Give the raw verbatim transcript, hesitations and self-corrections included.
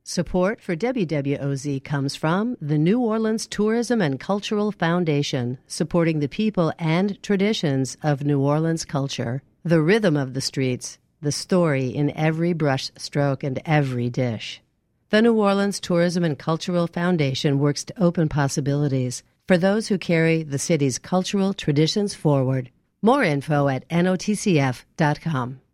Support for W W O Z comes from the New Orleans Tourism and Cultural Foundation, supporting the people and traditions of New Orleans culture. The rhythm of the streets, the story in every brush stroke and every dish. The New Orleans Tourism and Cultural Foundation works to open possibilities for those who carry the city's cultural traditions forward. More info at N O T C F dot com.